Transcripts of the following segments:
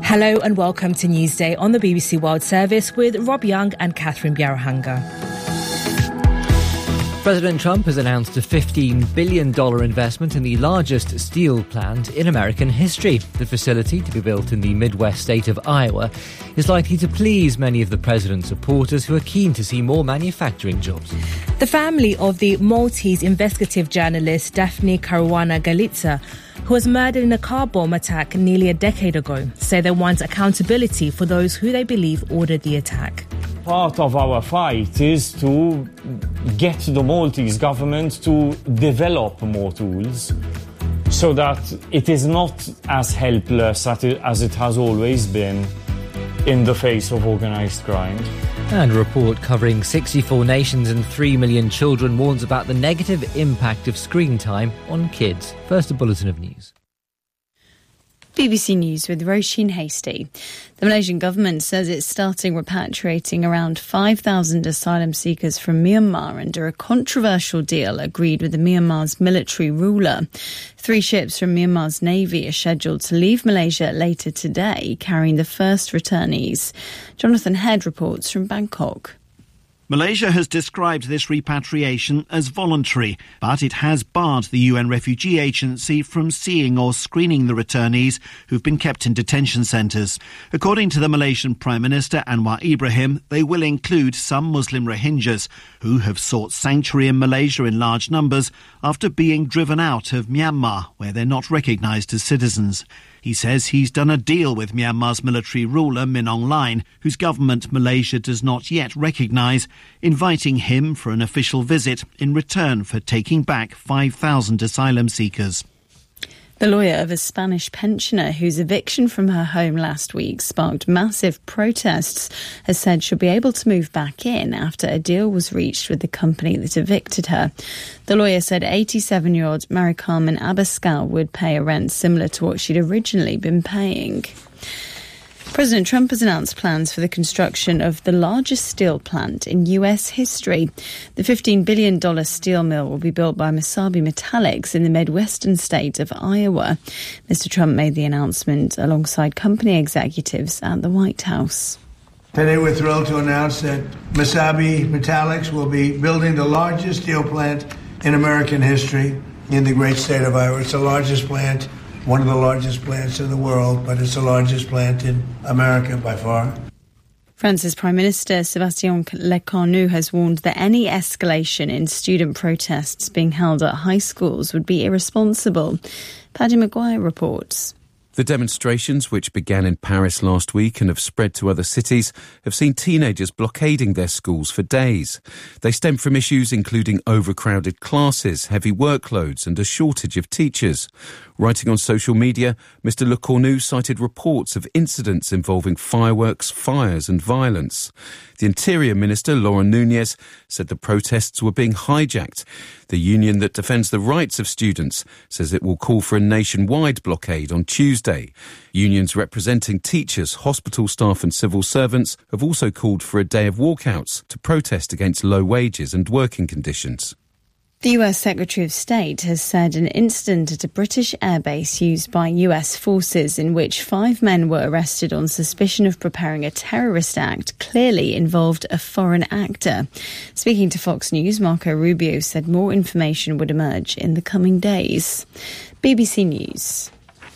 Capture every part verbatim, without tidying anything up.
Hello and welcome to Newsday on the B B C World Service with Rob Young and Catherine Biarahanga. President Trump has announced a fifteen billion dollars investment in the largest steel plant in American history. The facility, to be built in the Midwest state of Iowa, is likely to please many of the president's supporters who are keen to see more manufacturing jobs. The family of the Maltese investigative journalist Daphne Caruana Galizia, who was murdered in a car bomb attack nearly a decade ago, say they want accountability for those who they believe ordered the attack. Part of our fight is to get the Maltese government to develop more tools so that it is not as helpless as it has always been in the face of organised crime. And a report covering sixty-four nations and three million children warns about the negative impact of screen time on kids. First, a bulletin of news. B B C News with Roisin Hasty. The Malaysian government says it's starting repatriating around five thousand asylum seekers from Myanmar under a controversial deal agreed with the Myanmar's military ruler. Three ships from Myanmar's navy are scheduled to leave Malaysia later today, carrying the first returnees. Jonathan Head reports from Bangkok. Malaysia has described this repatriation as voluntary, but it has barred the U N Refugee Agency from seeing or screening the returnees who've been kept in detention centres. According to the Malaysian Prime Minister Anwar Ibrahim, they will include some Muslim Rohingyas who have sought sanctuary in Malaysia in large numbers after being driven out of Myanmar, where they're not recognised as citizens. He says he's done a deal with Myanmar's military ruler, Min Aung Hlaing, whose government Malaysia does not yet recognise, inviting him for an official visit in return for taking back five thousand asylum seekers. The lawyer of a Spanish pensioner whose eviction from her home last week sparked massive protests has said she'll be able to move back in after a deal was reached with the company that evicted her. The lawyer said eighty-seven-year-old Mari Carmen Abascal would pay a rent similar to what she'd originally been paying. President Trump has announced plans for the construction of the largest steel plant in U S history. The fifteen billion dollars steel mill will be built by Mesabi Metallics in the Midwestern state of Iowa. Mister Trump made the announcement alongside company executives at the White House. Today we're thrilled to announce that Mesabi Metallics will be building the largest steel plant in American history in the great state of Iowa. It's the largest plant, one of the largest plants in the world, but it's the largest plant in America by far. France's Prime Minister Sébastien Lecornu has warned that any escalation in student protests being held at high schools would be irresponsible. Paddy Maguire reports. The demonstrations, which began in Paris last week and have spread to other cities, have seen teenagers blockading their schools for days. They stem from issues including overcrowded classes, heavy workloads and a shortage of teachers. Writing on social media, Mister Lecornu cited reports of incidents involving fireworks, fires and violence. The Interior Minister, Laura Nunez, said the protests were being hijacked. The union that defends the rights of students says it will call for a nationwide blockade on Tuesday. Unions representing teachers, hospital staff and civil servants have also called for a day of walkouts to protest against low wages and working conditions. The U S Secretary of State has said an incident at a British airbase used by U S forces in which five men were arrested on suspicion of preparing a terrorist act clearly involved a foreign actor. Speaking to Fox News, Marco Rubio said more information would emerge in the coming days. B B C News.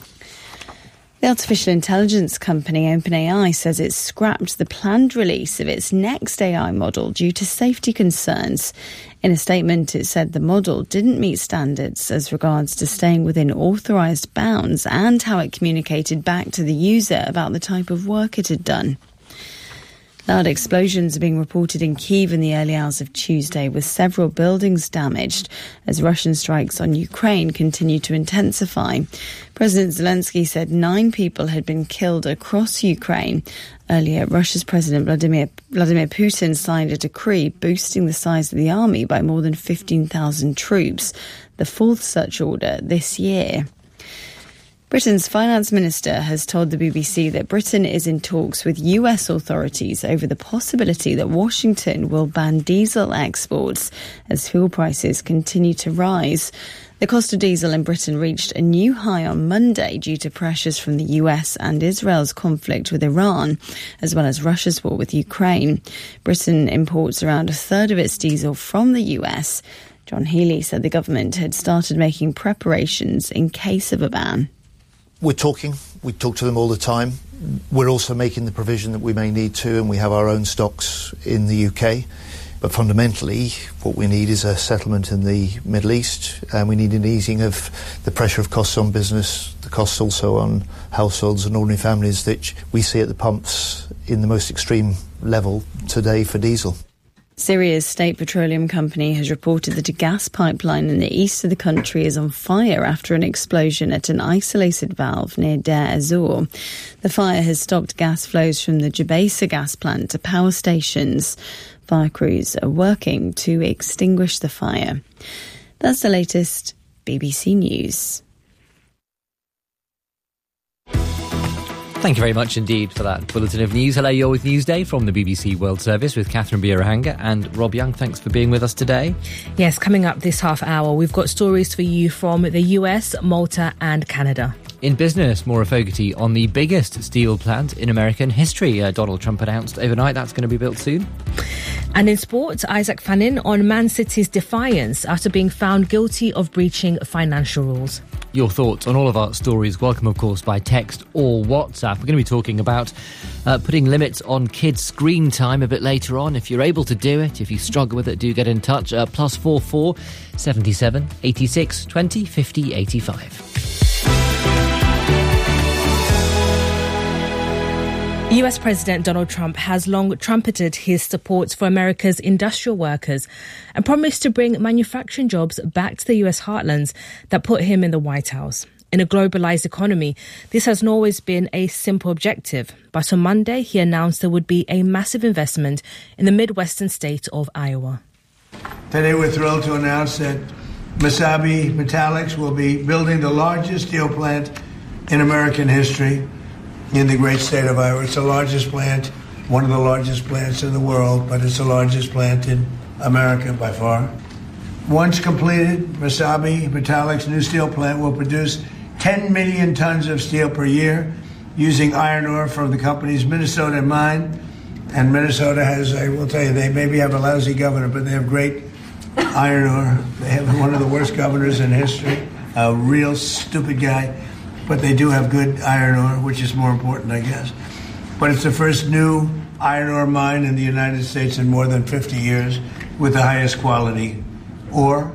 The artificial intelligence company OpenAI says it's scrapped the planned release of its next A I model due to safety concerns. In a statement, it said the model didn't meet standards as regards to staying within authorised bounds and how it communicated back to the user about the type of work it had done. Loud explosions are being reported in Kyiv in the early hours of Tuesday, with several buildings damaged as Russian strikes on Ukraine continue to intensify. President Zelensky said nine people had been killed across Ukraine. Earlier, Russia's President Vladimir, Vladimir Putin signed a decree boosting the size of the army by more than fifteen thousand troops, the fourth such order this year. Britain's finance minister has told the B B C that Britain is in talks with U S authorities over the possibility that Washington will ban diesel exports as fuel prices continue to rise. The cost of diesel in Britain reached a new high on Monday due to pressures from the U S and Israel's conflict with Iran, as well as Russia's war with Ukraine. Britain imports around a third of its diesel from the U S. John Healey said the government had started making preparations in case of a ban. We're talking. We talk to them all the time. We're also making the provision that we may need to, and we have our own stocks in the U K. But fundamentally, what we need is a settlement in the Middle East, and we need an easing of the pressure of costs on business, the costs also on households and ordinary families that we see at the pumps in the most extreme level today for diesel. Syria's state petroleum company has reported that a gas pipeline in the east of the country is on fire after an explosion at an isolated valve near Deir ez-Zor. The fire has stopped gas flows from the Jabesa gas plant to power stations. Fire crews are working to extinguish the fire. That's the latest B B C News. Thank you very much indeed for that bulletin of news. Hello, you're with Newsday from the B B C World Service with Catherine Birahanga and Rob Young. Thanks for being with us today. Yes, coming up this half hour, we've got stories for you from the U S, Malta and Canada. In business, Maura Fogarty on the biggest steel plant in American history. Uh, Donald Trump announced overnight that's going to be built soon. And in sport, Isaac Fannin on Man City's defiance after being found guilty of breaching financial rules. Your thoughts on all of our stories, welcome, of course, by text or WhatsApp. We're going to be talking about uh, putting limits on kids' screen time a bit later on. If you're able to do it, if you struggle with it, do get in touch. Uh, plus four four, seventy-seven, eighty-six, twenty, fifty, eighty-five. U S President Donald Trump has long trumpeted his support for America's industrial workers and promised to bring manufacturing jobs back to the U S heartlands that put him in the White House. In a globalized economy, this hasn't always been a simple objective. But on Monday, he announced there would be a massive investment in the Midwestern state of Iowa. Today, we're thrilled to announce that Mesabi Metallics will be building the largest steel plant in American history in the great state of Iowa. It's the largest plant, one of the largest plants in the world, but it's the largest plant in America by far. Once completed, Mesabi Metallics' new steel plant will produce ten million tons of steel per year using iron ore from the company's Minnesota mine. And Minnesota has, I will tell you, they maybe have a lousy governor, but they have great iron ore. They have one of the worst governors in history, a real stupid guy. But they do have good iron ore, which is more important, I guess. But it's the first new iron ore mine in the United States in more than fifty years with the highest quality ore.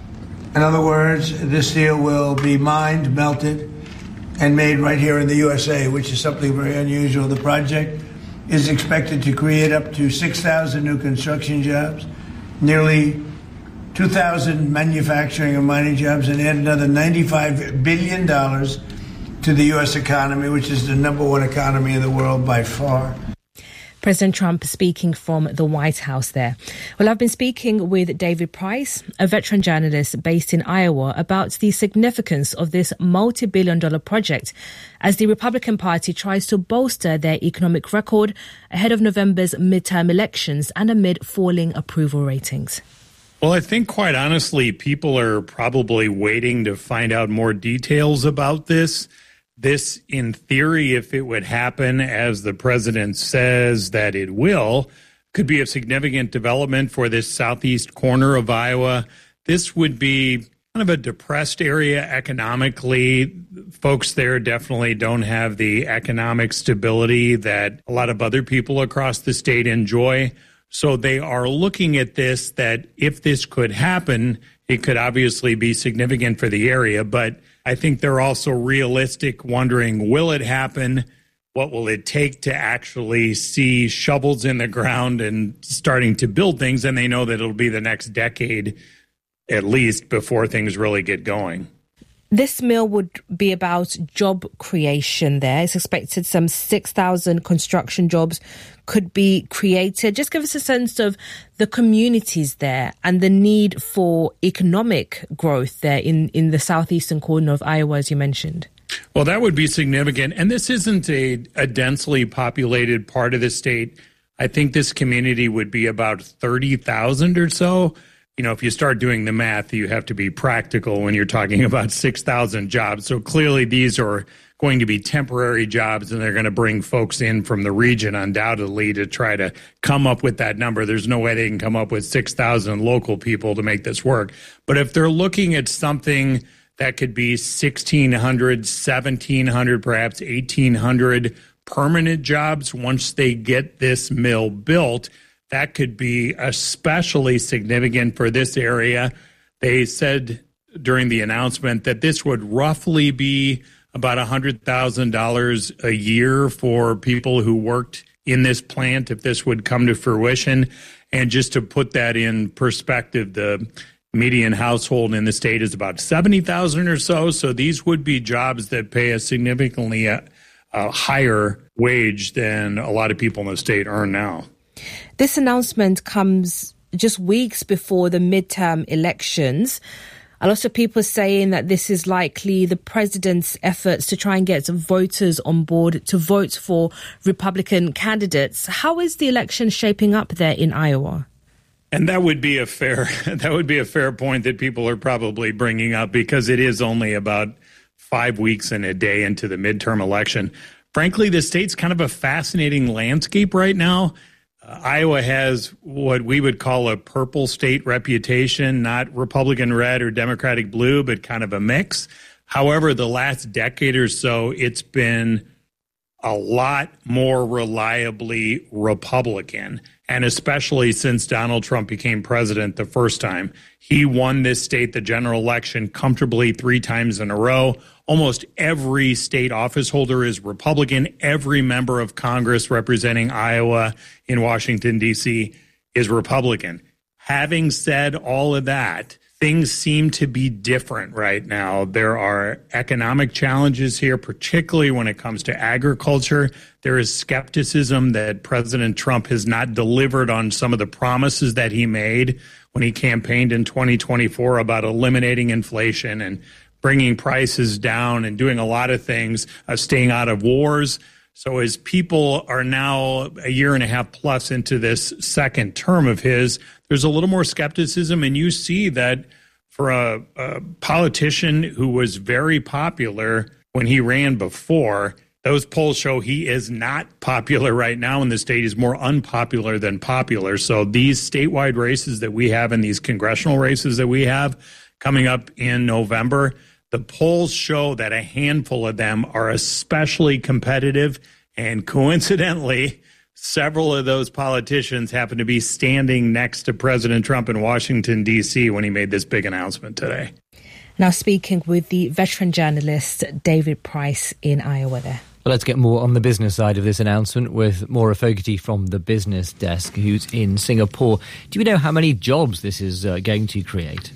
In other words, this steel will be mined, melted, and made right here in the U S A, which is something very unusual. The project is expected to create up to six thousand new construction jobs, nearly two thousand manufacturing and mining jobs, and add another ninety-five billion dollars to the U S economy, which is the number one economy in the world by far. President Trump speaking from the White House there. Well, I've been speaking with David Price, a veteran journalist based in Iowa, about the significance of this multi-billion dollar project as the Republican Party tries to bolster their economic record ahead of November's midterm elections and amid falling approval ratings. Well, I think, quite honestly, people are probably waiting to find out more details about this. This, in theory, if it would happen as the president says that it will, could be a significant development for this southeast corner of Iowa. This would be kind of a depressed area economically. Folks there definitely don't have the economic stability that a lot of other people across the state enjoy. So they are looking at this, that if this could happen, it could obviously be significant for the area. But I think they're also realistic, wondering, will it happen? What will it take to actually see shovels in the ground and starting to build things? And they know that it'll be the next decade, at least, before things really get going. This mill would be about job creation there. It's expected some six thousand construction jobs could be created. Just give us a sense of the communities there and the need for economic growth there in, in the southeastern corner of Iowa, as you mentioned. Well, that would be significant. And this isn't a, a densely populated part of the state. I think this community would be about thirty thousand or so. You know, if you start doing the math, you have to be practical when you're talking about six thousand jobs. So clearly these are going to be temporary jobs, and they're going to bring folks in from the region undoubtedly to try to come up with that number. There's no way they can come up with six thousand local people to make this work. But if they're looking at something that could be sixteen hundred, seventeen hundred, perhaps eighteen hundred permanent jobs once they get this mill built, that could be especially significant for this area. They said during the announcement that this would roughly be about one hundred thousand dollars a year for people who worked in this plant if this would come to fruition. And just to put that in perspective, the median household in the state is about seventy thousand dollars or so. So these would be jobs that pay a significantly uh, uh, higher wage than a lot of people in the state earn now. This announcement comes just weeks before the midterm elections. A lot of people are saying that this is likely the president's efforts to try and get voters on board to vote for Republican candidates. How is the election shaping up there in Iowa? And that would be a fair that would be a fair point that people are probably bringing up, because it is only about five weeks and a day into the midterm election. Frankly, the state's kind of a fascinating landscape right now. Uh, Iowa has what we would call a purple state reputation, not Republican red or Democratic blue, but kind of a mix. However, the last decade or so, it's been a lot more reliably Republican, and especially since Donald Trump became president the first time. He won this state, the general election, comfortably three times in a row. Almost every state office holder is Republican. Every member of Congress representing Iowa in Washington, D C is Republican. Having said all of that, things seem to be different right now. There are economic challenges here, particularly when it comes to agriculture. There is skepticism that President Trump has not delivered on some of the promises that he made when he campaigned in twenty twenty-four about eliminating inflation and bringing prices down and doing a lot of things, uh, staying out of wars. So as people are now a year and a half plus into this second term of his, there's a little more skepticism. And you see that for a, a politician who was very popular when he ran before, those polls show he is not popular right now in the state. He's more unpopular than popular. So these statewide races that we have and these congressional races that we have coming up in November, the polls show that a handful of them are especially competitive. And coincidentally, several of those politicians happen to be standing next to President Trump in Washington, D C when he made this big announcement today. Now speaking with the veteran journalist David Price in Iowa there. Well, let's get more on the business side of this announcement with Maura Fogarty from the business desk, who's in Singapore. Do you know how many jobs this is uh, going to create?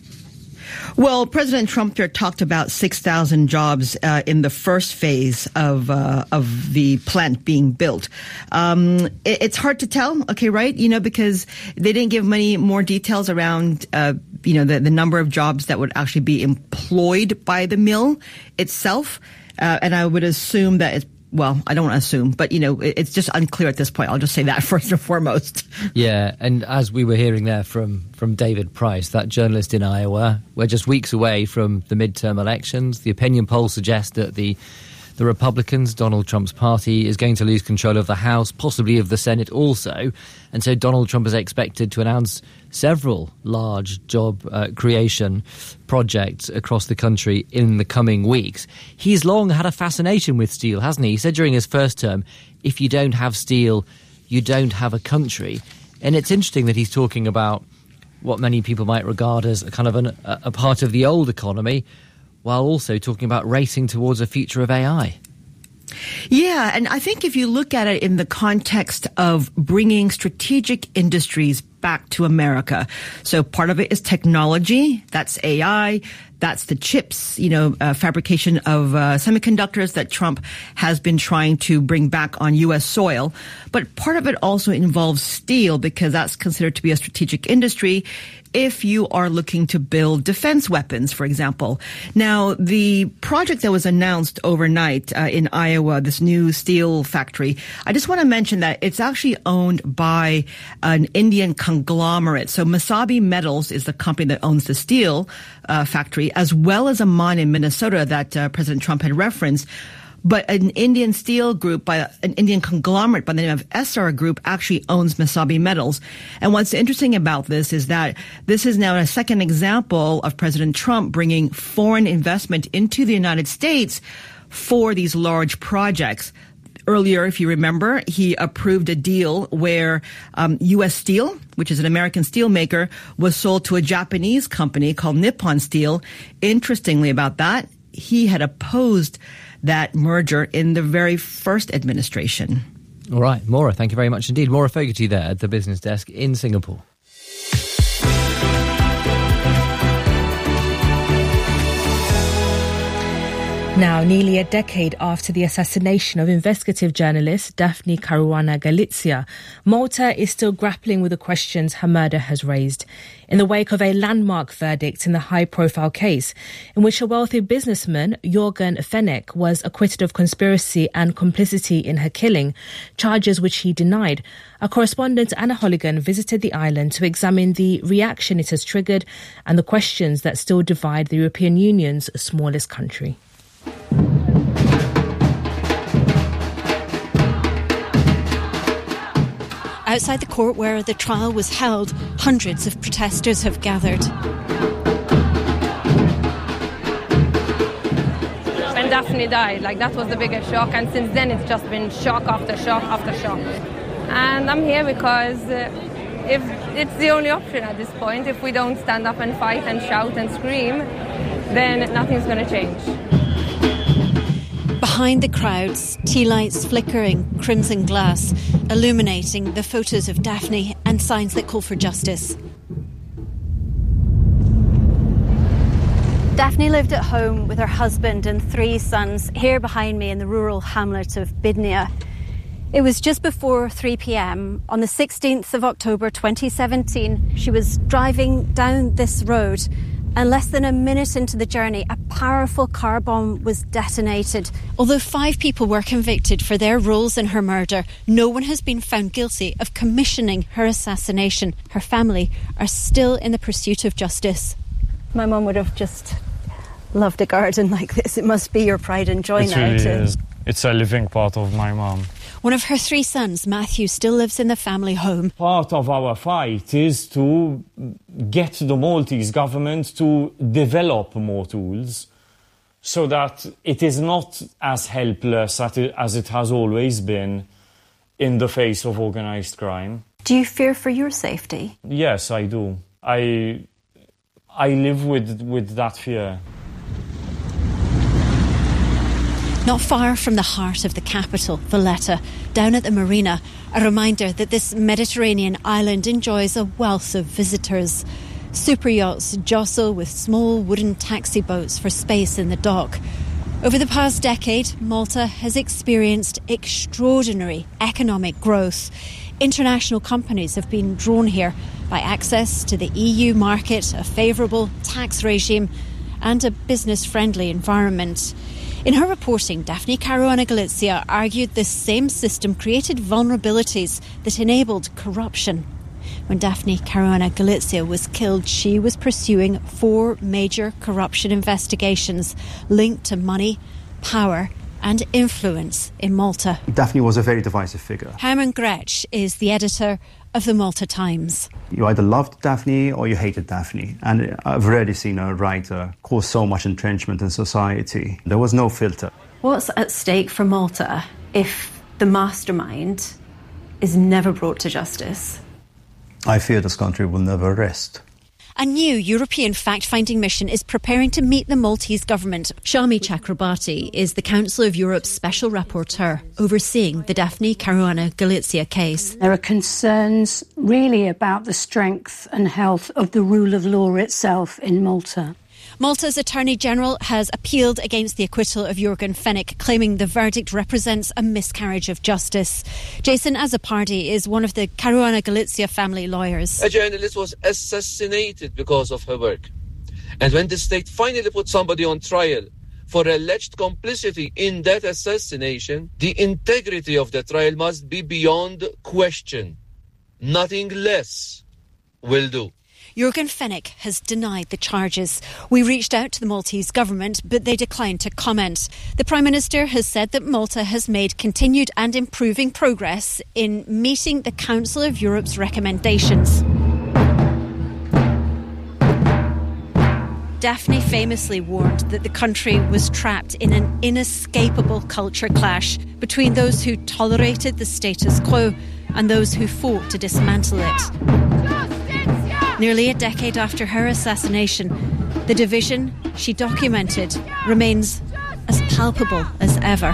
Well, President Trump there talked about six thousand jobs uh, in the first phase of uh, of the plant being built. Um, it, it's hard to tell, okay, right? You know, because they didn't give many more details around, uh, you know, the, the number of jobs that would actually be employed by the mill itself. Uh, and I would assume that it's, well, I don't want to assume, but, you know, it's just unclear at this point. I'll just say that first and foremost. Yeah, and as we were hearing there from, from David Price, that journalist in Iowa, we're just weeks away from the midterm elections. The opinion polls suggest that the the Republicans, Donald Trump's party, is going to lose control of the House, possibly of the Senate also. And so Donald Trump is expected to announce several large job uh, creation projects across the country in the coming weeks. He's long had a fascination with steel, hasn't he? He said during his first term, if you don't have steel, you don't have a country. And it's interesting that he's talking about what many people might regard as a kind of an, a, a part of the old economy, while also talking about racing towards a future of A I. Yeah, and I think if you look at it in the context of bringing strategic industries back to America. So part of it is technology. That's A I. That's the chips, you know, uh, fabrication of uh, semiconductors that Trump has been trying to bring back on U S soil. But part of it also involves steel, because that's considered to be a strategic industry if you are looking to build defense weapons, for example. Now, the project that was announced overnight uh, in Iowa, this new steel factory, I just want to mention that it's actually owned by an Indian conglomerate. So Masabi Metals is the company that owns the steel uh, factory, as well as a mine in Minnesota that uh, President Trump had referenced. But an Indian steel group, by an Indian conglomerate by the name of Essar Group, actually owns Masabi Metals. And what's interesting about this is that this is now a second example of President Trump bringing foreign investment into the United States for these large projects. Earlier, if you remember, he approved a deal where um, U S Steel, which is an American steel maker, was sold to a Japanese company called Nippon Steel. Interestingly about that, he had opposed that merger in the very first administration. All right, Maura, thank you very much indeed. Maura Fogarty there at the business desk in Singapore. Now, nearly a decade after the assassination of investigative journalist Daphne Caruana Galizia, Malta is still grappling with the questions her murder has raised. In the wake of a landmark verdict in the high-profile case in which a wealthy businessman, Jorgen Fenech, was acquitted of conspiracy and complicity in her killing, charges which he denied, our correspondent Anna Holligan visited the island to examine the reaction it has triggered and the questions that still divide the European Union's smallest country. Outside the court where the trial was held, hundreds of protesters have gathered. When Daphne died, like that was the biggest shock, and since then it's just been shock after shock after shock. And I'm here because uh, if it's the only option at this point. If we don't stand up and fight and shout and scream, then nothing's going to change. Behind the crowds, tea lights flickering crimson glass, illuminating the photos of Daphne and signs that call for justice. Daphne lived at home with her husband and three sons here behind me in the rural hamlet of Bydnia. It was just before three p.m. on the sixteenth of October twenty seventeen. She was driving down this road, and less than a minute into the journey, a powerful car bomb was detonated. Although five people were convicted for their roles in her murder, no one has been found guilty of commissioning her assassination. Her family are still in the pursuit of justice. My mum would have just loved a garden like this. It must be your pride and joy it now. Really to... is. It's a living part of my mum. One of her three sons, Matthew, still lives in the family home. Part of our fight is to get the Maltese government to develop more tools so that it is not as helpless as it has always been in the face of organised crime. Do you fear for your safety? Yes, I do. I, I live with, with that fear. Not far from the heart of the capital, Valletta, down at the marina, a reminder that this Mediterranean island enjoys a wealth of visitors. Super yachts jostle with small wooden taxi boats for space in the dock. Over the past decade, Malta has experienced extraordinary economic growth. International companies have been drawn here by access to the E U market, a favourable tax regime and a business-friendly environment. In her reporting, Daphne Caruana Galizia argued this same system created vulnerabilities that enabled corruption. When Daphne Caruana Galizia was killed, she was pursuing four major corruption investigations linked to money, power and influence in Malta. Daphne was a very divisive figure. Herman Gretsch is the editor of the Malta Times. You either loved Daphne or you hated Daphne. And I've rarely seen a writer cause so much entrenchment in society. There was no filter. What's at stake for Malta if the mastermind is never brought to justice? I fear this country will never rest. A new European fact-finding mission is preparing to meet the Maltese government. Shami Chakrabarti is the Council of Europe's special rapporteur overseeing the Daphne Caruana Galizia case. There are concerns really about the strength and health of the rule of law itself in Malta. Malta's Attorney General has appealed against the acquittal of Jürgen Fenech, claiming the verdict represents a miscarriage of justice. Jason Azzopardi is one of the Caruana Galizia family lawyers. A journalist was assassinated because of her work. And when the state finally put somebody on trial for alleged complicity in that assassination, the integrity of the trial must be beyond question. Nothing less will do. Jürgen Fenech has denied the charges. We reached out to the Maltese government, but they declined to comment. The Prime Minister has said that Malta has made continued and improving progress in meeting the Council of Europe's recommendations. Daphne famously warned that the country was trapped in an inescapable culture clash between those who tolerated the status quo and those who fought to dismantle it. Nearly a decade after her assassination, the division she documented remains as palpable as ever.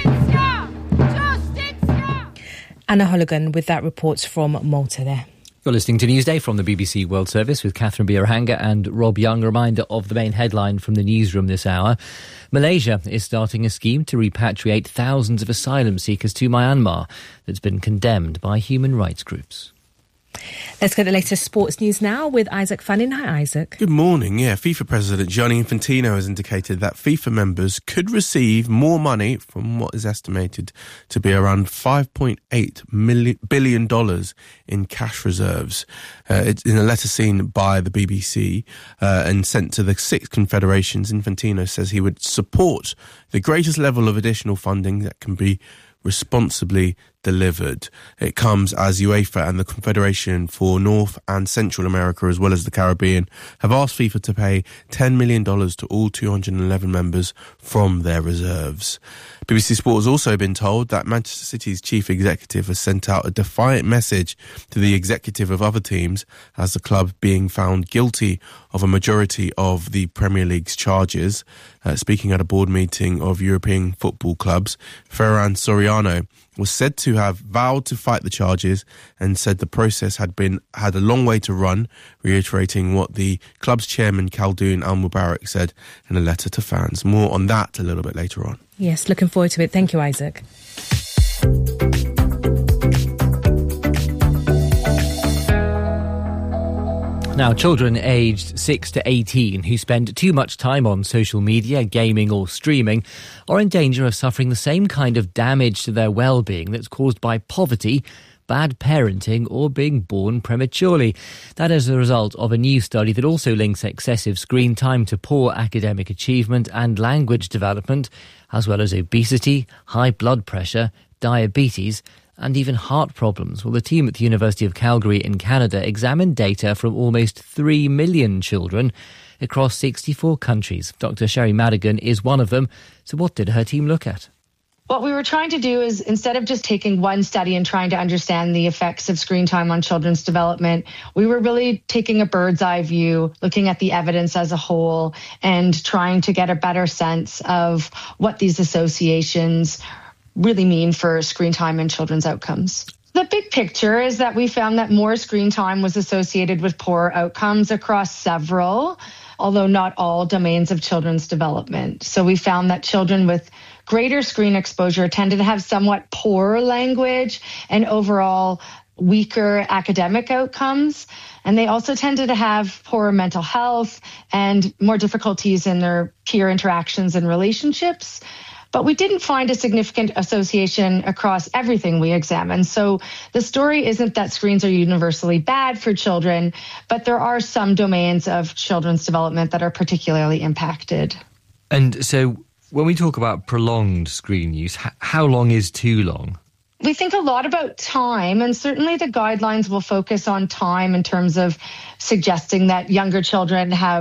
Anna Holligan with that report from Malta there. You're listening to Newsday from the B B C World Service with Catherine Bierhanger and Rob Young. A reminder of the main headline from the newsroom this hour. Malaysia is starting a scheme to repatriate thousands of asylum seekers to Myanmar that's been condemned by human rights groups. Let's get the latest sports news now with Isaac Fannin. Hi, Isaac. Good morning. Yeah, FIFA President Gianni Infantino has indicated that FIFA members could receive more money from what is estimated to be around five point eight billion dollars in cash reserves. Uh, it's in a letter seen by the B B C uh, and sent to the six confederations. Infantino says he would support the greatest level of additional funding that can be responsibly delivered. It comes as UEFA and the Confederation for North and Central America, as well as the Caribbean, have asked FIFA to pay ten million dollars to all two hundred eleven members from their reserves. B B C Sport has also been told that Manchester City's chief executive has sent out a defiant message to the executive of other teams as the club being found guilty of a majority of the Premier League's charges. Uh, speaking at a board meeting of European football clubs, Ferran Soriano was said to have vowed to fight the charges and said the process had been had a long way to run, reiterating what the club's chairman Khaldoon Al-Mubarak said in a letter to fans. More on that a little bit later on. Yes, looking forward to it. Thank you, Isaac. Now, children aged six to eighteen who spend too much time on social media, gaming or streaming are in danger of suffering the same kind of damage to their well-being that's caused by poverty, bad parenting or being born prematurely. That is a result of a new study that also links excessive screen time to poor academic achievement and language development, as well as obesity, high blood pressure, diabetes and even heart problems. Well, the team at the University of Calgary in Canada examined data from almost three million children across sixty-four countries. Doctor Sherry Madigan is one of them. So what did her team look at? What we were trying to do is, instead of just taking one study and trying to understand the effects of screen time on children's development, we were really taking a bird's eye view, looking at the evidence as a whole and trying to get a better sense of what these associations really mean for screen time and children's outcomes. The big picture is that we found that more screen time was associated with poorer outcomes across several, although not all, domains of children's development. So we found that children with greater screen exposure tended to have somewhat poorer language and overall weaker academic outcomes. And they also tended to have poorer mental health and more difficulties in their peer interactions and relationships. But we didn't find a significant association across everything we examined. So the story isn't that screens are universally bad for children, but there are some domains of children's development that are particularly impacted. And so when we talk about prolonged screen use, how long is too long? We think a lot about time, and certainly the guidelines will focus on time in terms of suggesting that younger children have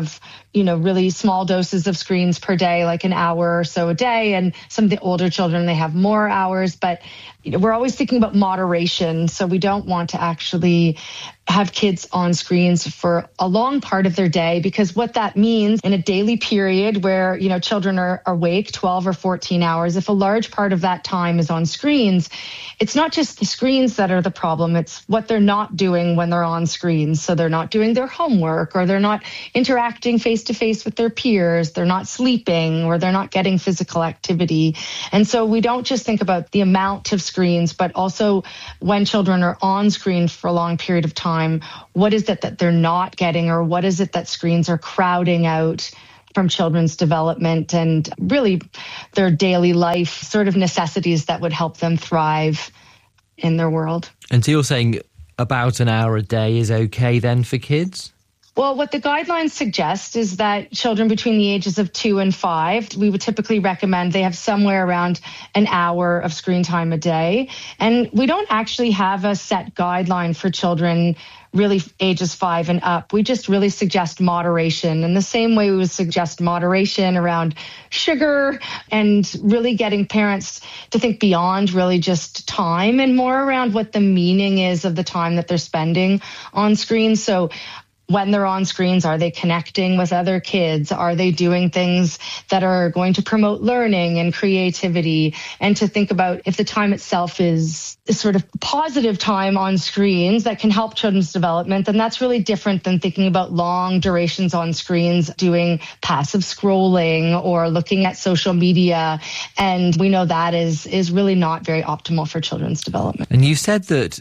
you know, really small doses of screens per day, like an hour or so a day. And some of the older children, they have more hours, but you know, we're always thinking about moderation. So we don't want to actually have kids on screens for a long part of their day, because what that means in a daily period where, you know, children are awake twelve or fourteen hours, if a large part of that time is on screens, it's not just the screens that are the problem, it's what they're not doing when they're on screens. So they're not doing their homework, or they're not interacting face to face with their peers, they're not sleeping, or they're not getting physical activity. And so we don't just think about the amount of screens, but also when children are on screen for a long period of time, what is it that they're not getting, or what is it that screens are crowding out from children's development and really their daily life sort of necessities that would help them thrive in their world. And so you're saying about an hour a day is okay then for kids? Well, what the guidelines suggest is that children between the ages of two and five, we would typically recommend they have somewhere around an hour of screen time a day. And we don't actually have a set guideline for children really ages five and up. We just really suggest moderation. In the same way we would suggest moderation around sugar, and really getting parents to think beyond really just time and more around what the meaning is of the time that they're spending on screens. So when they're on screens, are they connecting with other kids? Are they doing things that are going to promote learning and creativity? And to think about if the time itself is a sort of positive time on screens that can help children's development, then that's really different than thinking about long durations on screens, doing passive scrolling or looking at social media. And we know that is, is really not very optimal for children's development. And you said that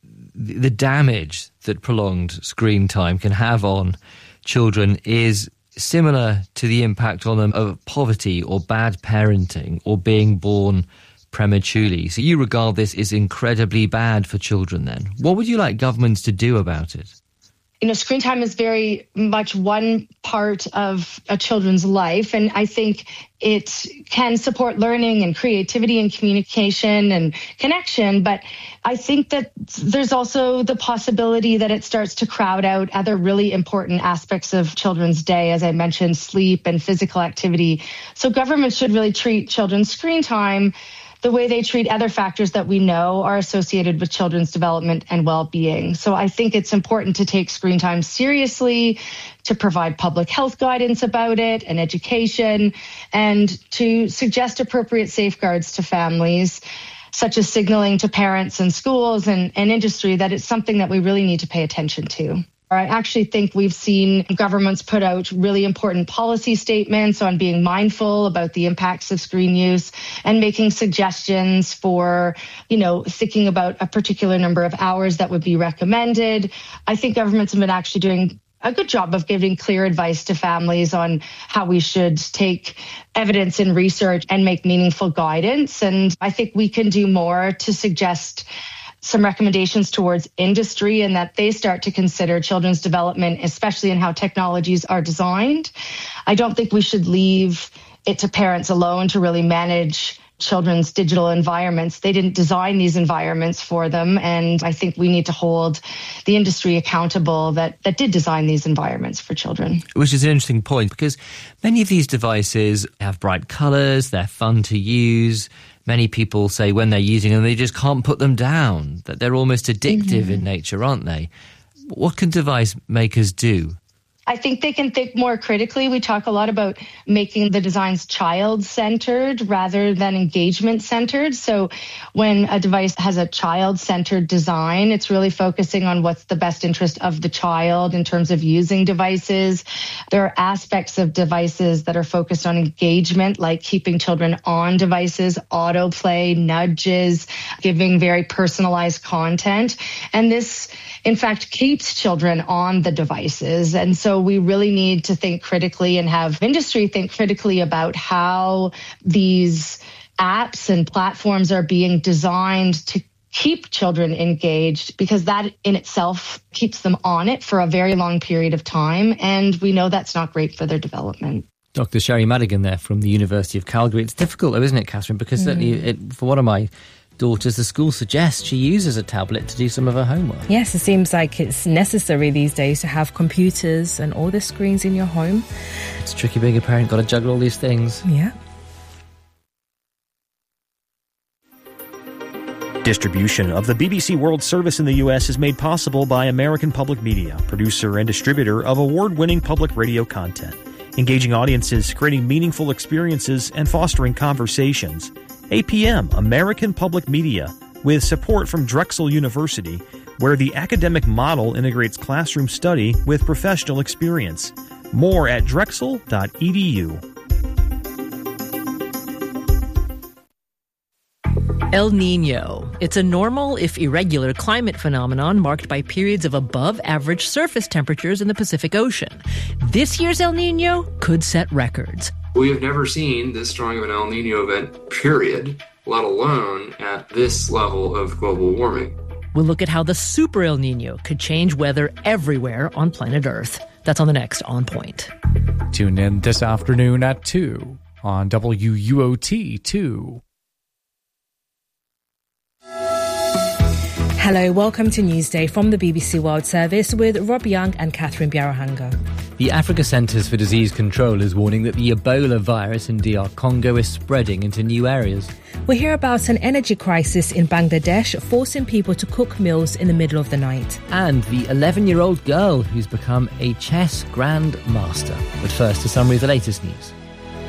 the damage that prolonged screen time can have on children is similar to the impact on them of poverty or bad parenting or being born prematurely. So you regard this as incredibly bad for children then. What would you like governments to do about it? You know, screen time is very much one part of a children's life, and I think it can support learning and creativity and communication and connection, but I think that there's also the possibility that it starts to crowd out other really important aspects of children's day, as I mentioned, sleep and physical activity. So governments should really treat children's screen time the way they treat other factors that we know are associated with children's development and well-being. So I think it's important to take screen time seriously, to provide public health guidance about it and education, and to suggest appropriate safeguards to families, such as signaling to parents and schools and, and industry that it's something that we really need to pay attention to. I actually think we've seen governments put out really important policy statements on being mindful about the impacts of screen use and making suggestions for, you know, thinking about a particular number of hours that would be recommended. I think governments have been actually doing a good job of giving clear advice to families on how we should take evidence and research and make meaningful guidance. And I think we can do more to suggest some recommendations towards industry and that they start to consider children's development, especially in how technologies are designed. I don't think we should leave it to parents alone to really manage children's digital environments. They didn't design these environments for them. And I think we need to hold the industry accountable that, that did design these environments for children. Which is an interesting point, because many of these devices have bright colours, they're fun to use. Many people say when they're using them, they just can't put them down, that they're almost addictive mm-hmm. in nature, aren't they? What can device makers do? I think they can think more critically. We talk a lot about making the designs child-centered rather than engagement-centered. So when a device has a child-centered design, it's really focusing on what's the best interest of the child in terms of using devices. There are aspects of devices that are focused on engagement, like keeping children on devices, autoplay, nudges, giving very personalized content. And this, in fact, keeps children on the devices. And so we really need to think critically and have industry think critically about how these apps and platforms are being designed to keep children engaged, because that in itself keeps them on it for a very long period of time. And we know that's not great for their development. Doctor Sherry Madigan there from the University of Calgary. It's difficult though, isn't it, Catherine? Because mm. certainly it, for one of my daughters, the school suggests she uses a tablet to do some of her homework. Yes, it seems like it's necessary these days to have computers and all the screens in your home. It's tricky being a parent, got to juggle all these things. Yeah. Distribution of the B B C World Service in the U S is made possible by American Public Media, producer and distributor of award-winning public radio content, engaging audiences, creating meaningful experiences, and fostering conversations. A P M, American Public Media, with support from Drexel University, where the academic model integrates classroom study with professional experience. More at drexel dot e d u. El Niño. It's a normal, if irregular, climate phenomenon marked by periods of above-average surface temperatures in the Pacific Ocean. This year's El Niño could set records. We have never seen this strong of an El Niño event, period, let alone at this level of global warming. We'll look at how the Super El Niño could change weather everywhere on planet Earth. That's on the next On Point. Tune in this afternoon at two on W U O T two. Hello, welcome to Newsday from the B B C World Service with Rob Young and Catherine Biarahanga. The Africa Centres for Disease Control is warning that the Ebola virus in D R Congo is spreading into new areas. We'll hear about an energy crisis in Bangladesh forcing people to cook meals in the middle of the night. And the eleven-year-old girl who's become a chess grandmaster. But first, a summary of the latest news.